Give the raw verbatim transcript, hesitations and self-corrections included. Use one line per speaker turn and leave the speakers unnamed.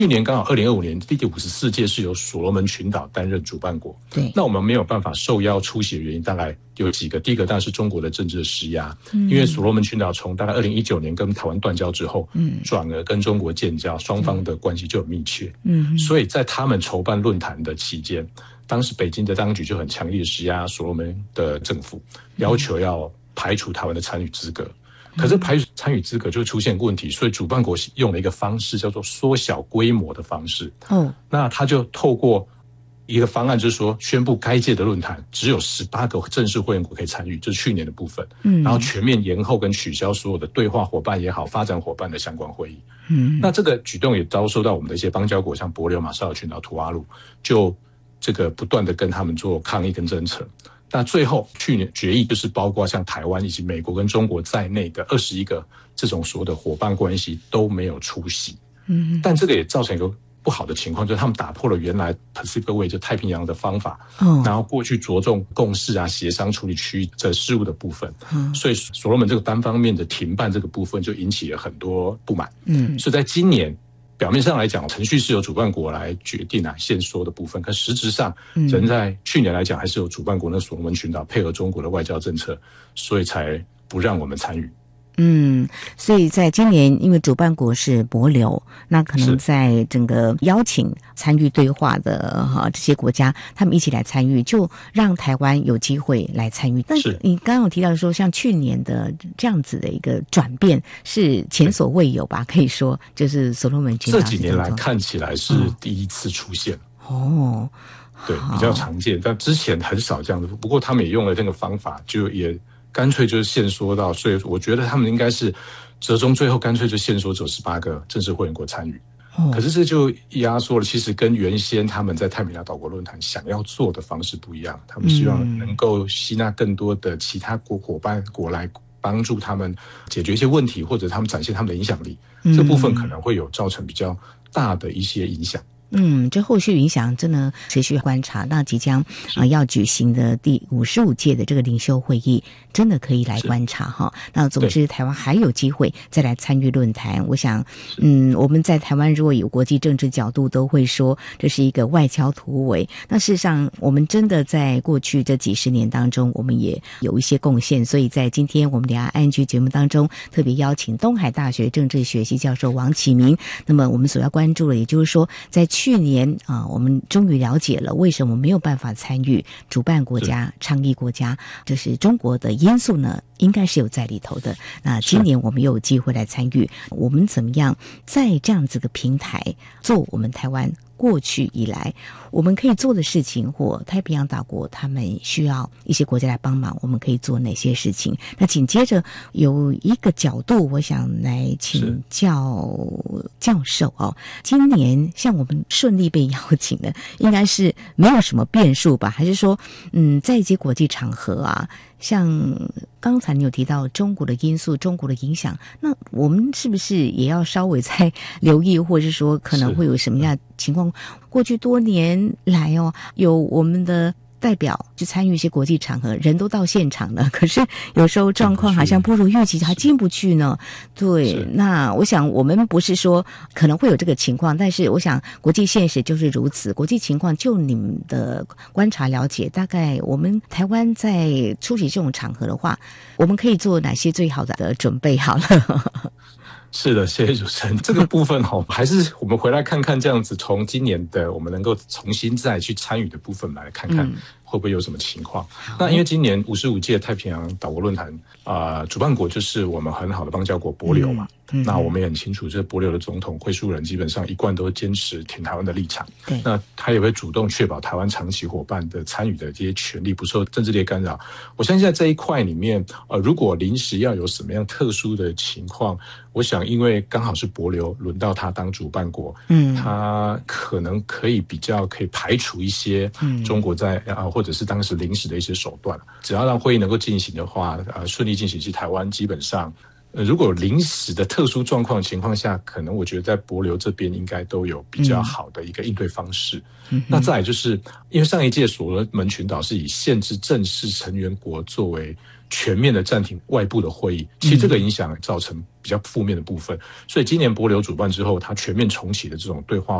去年刚好二零二五年第五十四届是由所罗门群岛担任主办国，
对，
那我们没有办法受邀出席的原因大概有几个，第一个当然是中国的政治的施压，嗯、因为所罗门群岛从大概二零一九年跟台湾断交之后，嗯，转而跟中国建交，双方的关系就很密切，嗯，所以在他们筹办论坛的期间，当时北京的当局就很强烈的施压所罗门的政府，要求要排除台湾的参与资格。可是排除参与资格就出现问题，所以主办国用了一个方式叫做缩小规模的方式。哦，那他就透过一个方案，就是说宣布该届的论坛只有十八个正式会员国可以参与，就是去年的部分。嗯，然后全面延后跟取消所有的对话伙伴也好、发展伙伴的相关会议。嗯，那这个举动也遭受到我们的一些邦交国，像帛琉、马绍尔群岛、图瓦卢，就这个不断的跟他们做抗议跟侦测。那最后去年决议就是包括像台湾以及美国跟中国在内的二十一个这种所谓的伙伴关系都没有出席。嗯，但这个也造成一个不好的情况，就是他们打破了原来 Pacific Way 就太平洋的方法，哦，然后过去着重共识啊、协商处理区域的事务的部分，嗯，所以所罗门这个单方面的停办这个部分就引起了很多不满。嗯，所以在今年表面上来讲，程序是由主办国来决定啊限缩的部分，可实质上，人在去年来讲还是由主办国那所罗门群岛配合中国的外交政策，所以才不让我们参与。
嗯，所以在今年，因为主办国是帛琉，那可能在整个邀请参与对话的哈这些国家，他们一起来参与，就让台湾有机会来参与。但是你刚刚有提到说，像去年的这样子的一个转变是前所未有吧？可以说，就是所罗门群岛
这几年来看起来是第一次出现。哦，对，比较常见，但之前很少这样子。不过他们也用了这个方法，就也干脆就是限缩到，所以我觉得他们应该是折中，最后干脆就限缩只有十八个正式会员国参与。哦，可是这就压缩了，其实跟原先他们在太平洋岛国论坛想要做的方式不一样，他们希望能够吸纳更多的其他国伙伴国来帮助他们解决一些问题，或者他们展现他们的影响力，嗯，这部分可能会有造成比较大的一些影响。
嗯，这后续影响真的持续观察。那即将啊、呃、要举行的第五十五届的这个领袖会议，真的可以来观察哈。那总之，台湾还有机会再来参与论坛。我想，嗯，我们在台湾如果有国际政治角度，都会说这是一个外交突围。那事实上，我们真的在过去这几十年当中，我们也有一些贡献。所以在今天我们两岸安居节目当中，特别邀请东海大学政治学系教授王启明。那么我们所要关注的，也就是说，在去年啊，我们终于了解了为什么没有办法参与主办国家、倡议国家，这是中国的因素呢，应该是有在里头的。那今年我们又有机会来参与，我们怎么样在这样子的平台做我们台湾过去以来我们可以做的事情，或太平洋岛国他们需要一些国家来帮忙，我们可以做哪些事情？那紧接着有一个角度，我想来请教教授哦。今年像我们顺利被邀请的，应该是没有什么变数吧？还是说，嗯，在一些国际场合啊，像刚才你有提到中国的因素、中国的影响，那我们是不是也要稍微再留意，或者是说可能会有什么样的情况？过去多年来哦，有我们的代表去参与一些国际场合，人都到现场了，可是有时候状况好像不如预期，还进不去呢。对，那我想我们不是说可能会有这个情况，但是我想国际现实就是如此。国际情况就你们的观察了解，大概我们台湾在出席这种场合的话，我们可以做哪些最好的准备好了？
是的，谢谢主持人。这个部分哈，还是我们回来看看，这样子从今年的我们能够重新再去参与的部分来看看会不会有什么情况。嗯、那因为今年五十五届太平洋岛国论坛啊、呃，主办国就是我们很好的邦交国帛琉嘛。嗯嗯、那我们也很清楚，这帛琉的总统会书人基本上一贯都坚持挺台湾的立场。对，那他也会主动确保台湾长期伙伴的参与的这些权利不受政治力干扰。我相信在这一块里面，呃，如果临时要有什么样特殊的情况，我想因为刚好是帛琉轮到他当主办国，嗯，他可能可以比较可以排除一些中国在啊、呃、或者是当时临时的一些手段，只要让会议能够进行的话，呃，顺利进行，其实台湾基本上。呃，如果有临时的特殊状况的情况下，可能我觉得在帛琉这边应该都有比较好的一个应对方式。嗯、那再来就是，因为上一届所罗门群岛是以限制正式成员国作为全面的暂停外部的会议，其实这个影响造成比较负面的部分。所以今年帛琉主办之后，它全面重启的这种对话